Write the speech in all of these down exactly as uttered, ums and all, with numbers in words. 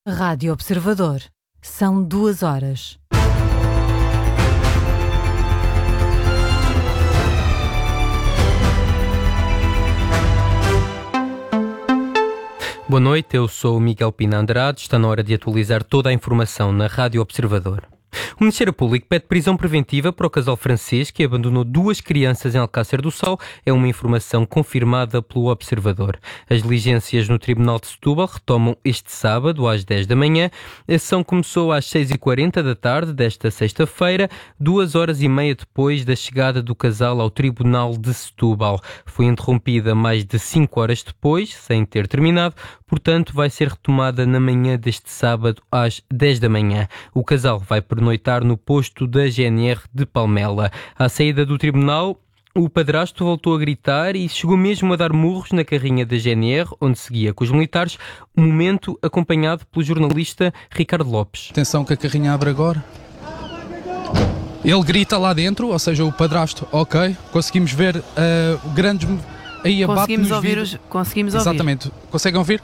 Rádio Observador. São duas horas. Boa noite, eu sou o Miguel Pina Andrade. Está na hora de atualizar toda a informação na Rádio Observador. O Ministério Público pede prisão preventiva para o casal francês que abandonou duas crianças em Alcácer do Sal. É uma informação confirmada pelo Observador. As diligências no Tribunal de Setúbal retomam este sábado às dez da manhã. A sessão começou às seis e quarenta da tarde desta sexta-feira, duas horas e meia depois da chegada do casal ao Tribunal de Setúbal. Foi interrompida mais de cinco horas depois, sem ter terminado, portanto vai ser retomada na manhã deste sábado às dez da manhã. O casal vai pernoitar no posto da G N R de Palmela. À saída do tribunal, o padrasto voltou a gritar e chegou mesmo a dar murros na carrinha da G N R, onde seguia com os militares, um momento acompanhado pelo jornalista Ricardo Lopes. Atenção que a carrinha abre agora. Ele grita lá dentro, ou seja, o padrasto, ok, conseguimos ver uh, grandes... Aí abate conseguimos nos ouvir, vidros. os, conseguimos ouvir. Exatamente. Conseguem ouvir?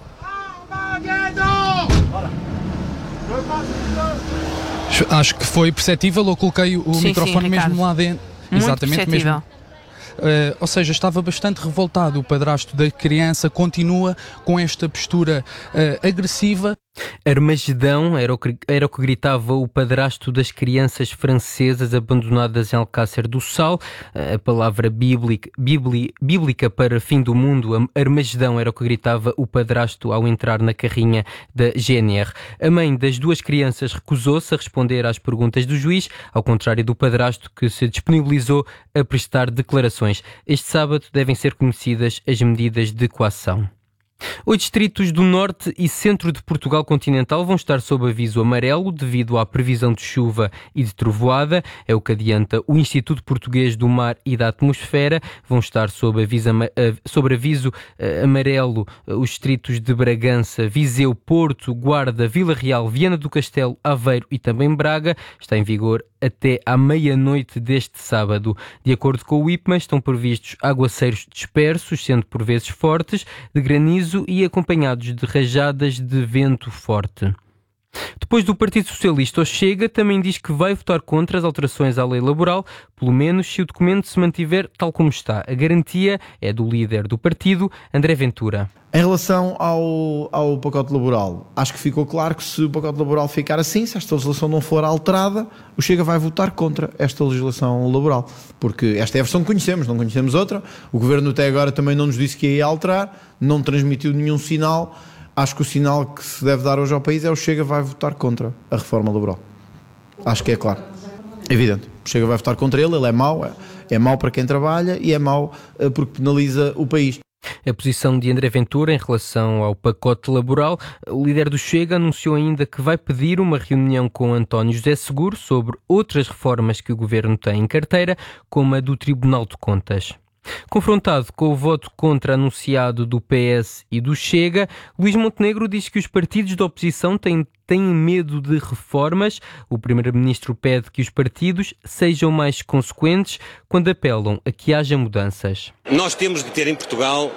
Acho que foi perceptível, eu coloquei o sim, microfone sim, mesmo lá dentro. Muito Exatamente, perceptível. mesmo. Uh, ou seja, estava bastante revoltado. O padrasto da criança continua com esta postura uh, agressiva. Armagedão era o, que, era o que gritava o padrasto das crianças francesas abandonadas em Alcácer do Sal. A palavra bíblica, bíbli, bíblica para fim do mundo, Armagedão, era o que gritava o padrasto ao entrar na carrinha da G N R. A mãe das duas crianças recusou-se a responder às perguntas do juiz, ao contrário do padrasto, que se disponibilizou a prestar declarações. Este sábado devem ser conhecidas as medidas de coação. Oito distritos do norte e centro de Portugal continental vão estar sob aviso amarelo devido à previsão de chuva e de trovoada. É o que adianta o Instituto Português do Mar e da Atmosfera. Vão estar sob aviso, sob aviso amarelo os distritos de Bragança, Viseu, Porto, Guarda, Vila Real, Viana do Castelo, Aveiro e também Braga. Está em vigor até à meia-noite deste sábado. De acordo com o I P M A, estão previstos aguaceiros dispersos, sendo por vezes fortes, de granizo e acompanhados de rajadas de vento forte. Depois do Partido Socialista, o Chega também diz que vai votar contra as alterações à lei laboral, pelo menos se o documento se mantiver tal como está. A garantia é do líder do partido, André Ventura. Em relação ao, ao pacote laboral, acho que ficou claro que se o pacote laboral ficar assim, se esta legislação não for alterada, o Chega vai votar contra esta legislação laboral, porque esta é a versão que conhecemos, não conhecemos outra. O Governo até agora também não nos disse que ia alterar, não transmitiu nenhum sinal. Acho que o sinal que se deve dar hoje ao país é o Chega vai votar contra a reforma laboral. Acho que é claro, evidente. O Chega vai votar contra ele, ele é mau, é, é mau para quem trabalha e é mau uh, porque penaliza o país. A posição de André Ventura em relação ao pacote laboral. O líder do Chega anunciou ainda que vai pedir uma reunião com António José Seguro sobre outras reformas que o governo tem em carteira, como a do Tribunal de Contas. Confrontado com o voto contra anunciado do P S e do Chega, Luís Montenegro diz que os partidos da oposição têm, têm medo de reformas. O primeiro-ministro pede que os partidos sejam mais consequentes quando apelam a que haja mudanças. Nós temos de ter em Portugal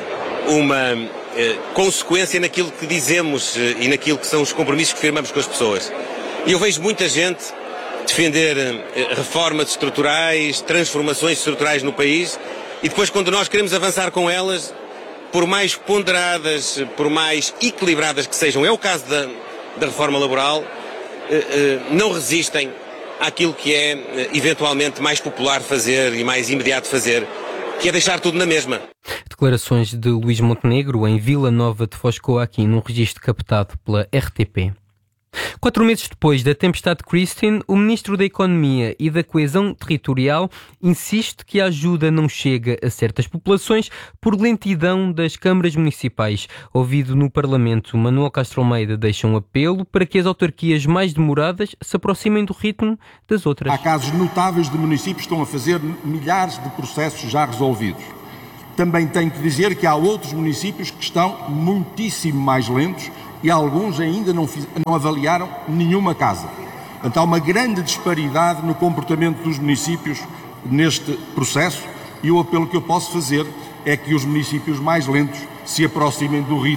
uma eh, consequência naquilo que dizemos eh, e naquilo que são os compromissos que firmamos com as pessoas. E eu vejo muita gente defender eh, reformas estruturais, transformações estruturais no país, e depois quando nós queremos avançar com elas, por mais ponderadas, por mais equilibradas que sejam, é o caso da, da reforma laboral, eh, eh, não resistem àquilo que é eh, eventualmente mais popular fazer e mais imediato fazer, que é deixar tudo na mesma. Declarações de Luís Montenegro em Vila Nova de Foscoa, aqui num registro captado pela R T P. Quatro meses depois da tempestade Christine, o Ministro da Economia e da Coesão Territorial insiste que a ajuda não chega a certas populações por lentidão das câmaras municipais. Ouvido no Parlamento, Manuel Castro Almeida deixa um apelo para que as autarquias mais demoradas se aproximem do ritmo das outras. Há casos notáveis de municípios que estão a fazer milhares de processos já resolvidos. Também tenho que dizer que há outros municípios que estão muitíssimo mais lentos e alguns ainda não, fiz, não avaliaram nenhuma casa. Portanto, há uma grande disparidade no comportamento dos municípios neste processo e o apelo que eu posso fazer é que os municípios mais lentos se aproximem do ritmo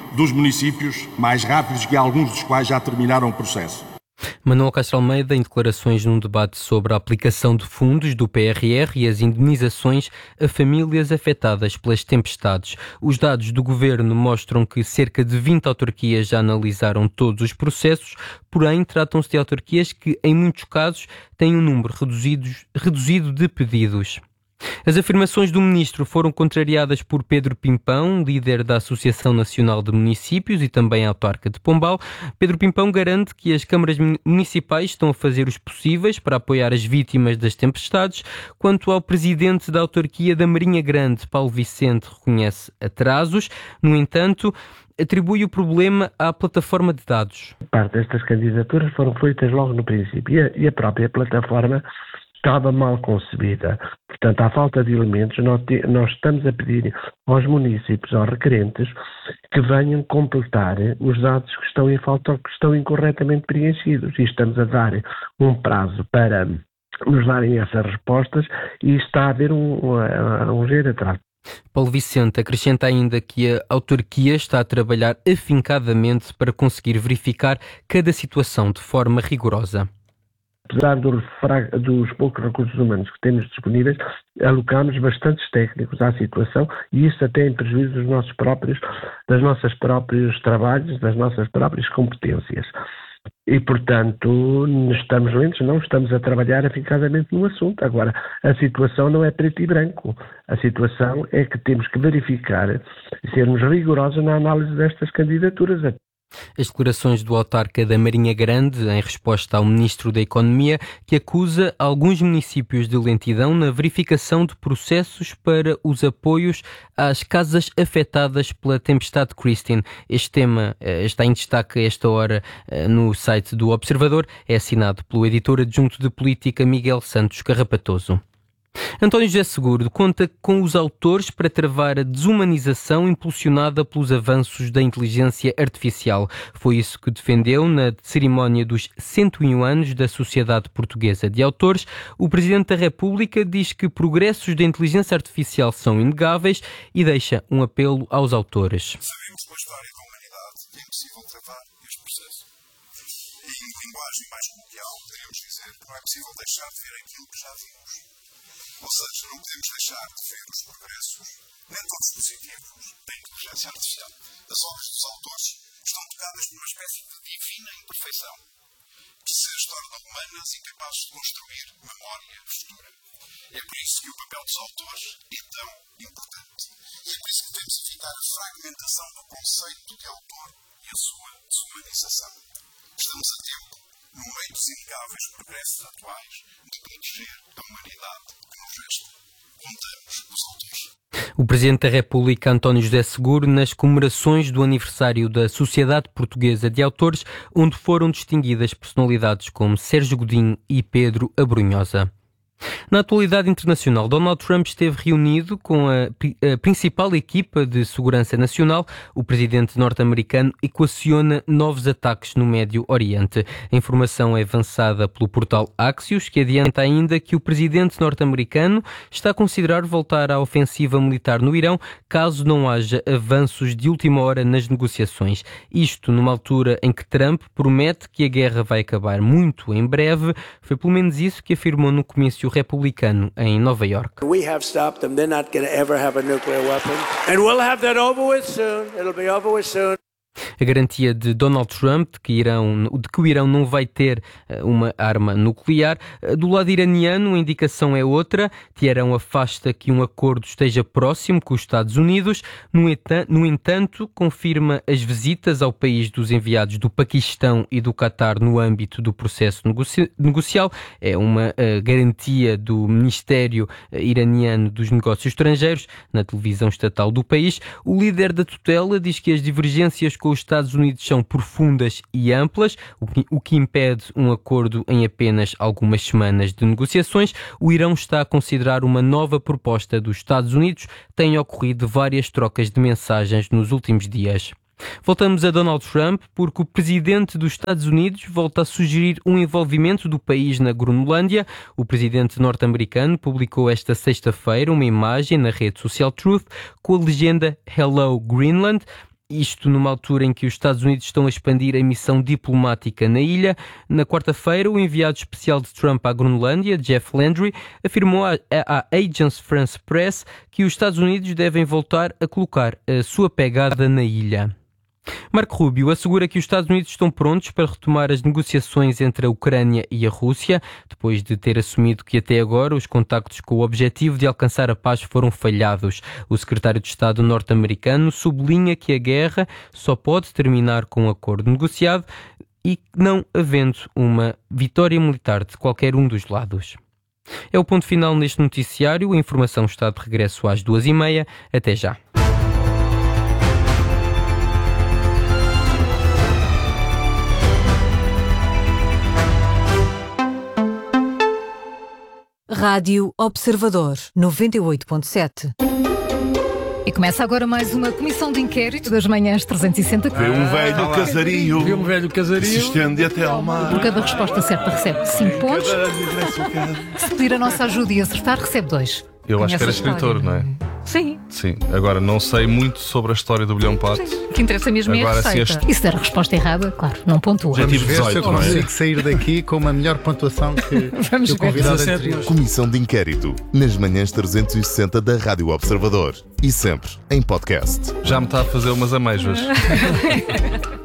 dos municípios mais rápidos, que alguns dos quais já terminaram o processo. Manuel Castro Almeida, em declarações num debate sobre a aplicação de fundos do P R R e as indemnizações a famílias afetadas pelas tempestades. Os dados do governo mostram que cerca de vinte autarquias já analisaram todos os processos, porém tratam-se de autarquias que, em muitos casos, têm um número reduzido, reduzido de pedidos. As afirmações do ministro foram contrariadas por Pedro Pimpão, líder da Associação Nacional de Municípios e também autarca de Pombal. Pedro Pimpão garante que as câmaras municipais estão a fazer os possíveis para apoiar as vítimas das tempestades. Quanto ao presidente da autarquia da Marinha Grande, Paulo Vicente, reconhece atrasos. No entanto, atribui o problema à plataforma de dados. Parte destas candidaturas foram feitas logo no princípio e a, e a própria plataforma estava mal concebida. Portanto, à falta de elementos, nós, te, nós estamos a pedir aos municípios, aos requerentes, que venham completar os dados que estão em falta ou que estão incorretamente preenchidos. E estamos a dar um prazo para nos darem essas respostas e está a haver um, um, um ligeiro atraso. Paulo Vicente acrescenta ainda que a autarquia está a trabalhar afincadamente para conseguir verificar cada situação de forma rigorosa. Apesar do, dos poucos recursos humanos que temos disponíveis, alocamos bastantes técnicos à situação e isso até em prejuízo dos nossos próprios, das nossas próprios trabalhos, das nossas próprias competências. E, portanto, estamos lentos, não estamos a trabalhar afincadamente no assunto. Agora, a situação não é preto e branco. A situação é que temos que verificar e sermos rigorosos na análise destas candidaturas. As declarações do autarca da Marinha Grande, em resposta ao Ministro da Economia, que acusa alguns municípios de lentidão na verificação de processos para os apoios às casas afetadas pela tempestade Christine. Este tema está em destaque a esta hora no site do Observador. É assinado pelo editor adjunto de política Miguel Santos Carrapatoso. António José Seguro conta com os autores para travar a desumanização impulsionada pelos avanços da inteligência artificial. Foi isso que defendeu na cerimónia dos cento e um anos da Sociedade Portuguesa de Autores. O Presidente da República diz que progressos da inteligência artificial são inegáveis e deixa um apelo aos autores. Sabemos pela história da humanidade que é impossível travar este processo. E em linguagem mais coloquial, poderíamos dizer que não é possível deixar de ver aquilo que já vimos. Ou seja, não podemos deixar de ver os progressos, nem todos positivos, da inteligência artificial. As obras dos autores estão tocadas por uma espécie de divina imperfeição, que se as torna humanas e capazes de construir memória futura. É por isso que o papel dos autores é tão importante. E é por isso que devemos evitar a fragmentação do conceito de autor e a sua desumanização. Estamos a tempo, no meio dos inegáveis progressos atuais, de proteger a humanidade que nos resta. Contamos os autores. O Presidente da República, António José Seguro, nas comemorações do aniversário da Sociedade Portuguesa de Autores, onde foram distinguidas personalidades como Sérgio Godinho e Pedro Abrunhosa. Na atualidade internacional, Donald Trump esteve reunido com a, a principal equipa de segurança nacional. O presidente norte-americano equaciona novos ataques no Médio Oriente. A informação é avançada pelo portal Axios, que adianta ainda que o presidente norte-americano está a considerar voltar à ofensiva militar no Irão, caso não haja avanços de última hora nas negociações. Isto numa altura em que Trump promete que a guerra vai acabar muito em breve. Foi pelo menos isso que afirmou no comício republicano em Nova York. We have stopped them. They're not going to ever have a nuclear weapon. And we'll have that over with soon. It'll be over with soon. A garantia de Donald Trump de que, Irão, de que o Irão não vai ter uma arma nuclear. Do lado iraniano, a indicação é outra. Teherão afasta que um acordo esteja próximo com os Estados Unidos. No entanto, no entanto, confirma as visitas ao país dos enviados do Paquistão e do Qatar no âmbito do processo negoci- negocial. É uma uh, garantia do Ministério Iraniano dos Negócios Estrangeiros na televisão estatal do país. O líder da tutela diz que as divergências com os Estados Unidos são profundas e amplas, o que, o que impede um acordo em apenas algumas semanas de negociações. O Irão está a considerar uma nova proposta dos Estados Unidos. Têm ocorrido várias trocas de mensagens nos últimos dias. Voltamos a Donald Trump porque o presidente dos Estados Unidos volta a sugerir um envolvimento do país na Groenlândia. O presidente norte-americano publicou esta sexta-feira uma imagem na rede social Truth com a legenda Hello Greenland. Isto numa altura em que os Estados Unidos estão a expandir a missão diplomática na ilha. Na quarta-feira, o enviado especial de Trump à Groenlândia, Jeff Landry, afirmou à, à Agence France Presse que os Estados Unidos devem voltar a colocar a sua pegada na ilha. Marco Rubio assegura que os Estados Unidos estão prontos para retomar as negociações entre a Ucrânia e a Rússia, depois de ter assumido que até agora os contactos com o objetivo de alcançar a paz foram falhados. O secretário de Estado norte-americano sublinha que a guerra só pode terminar com um acordo negociado e não havendo uma vitória militar de qualquer um dos lados. É o ponto final neste noticiário. A informação está de regresso às duas e meia. Até já. Rádio Observador, noventa e oito ponto sete. E começa agora mais uma comissão de inquérito das manhãs trezentos e sessenta. Vê um velho ah, casario, vê um velho casario, se estende até ao mar. Por cada resposta certa recebe cinco pontos. Se pedir a nossa ajuda e acertar, recebe dois. Eu acho que era escritor, não é? Sim. Sim. Agora, não sei muito sobre a história do Bilhão Pato. O que interessa mesmo é a receita. Este... E se der a resposta errada, claro, não pontua. Já tive dezoito, se eu consigo é? sair daqui com uma melhor pontuação que, que o convidado anterior. Comissão de Inquérito, nas manhãs trezentos e sessenta da Rádio Observador. E sempre em podcast. Já me está a fazer umas amêijoas.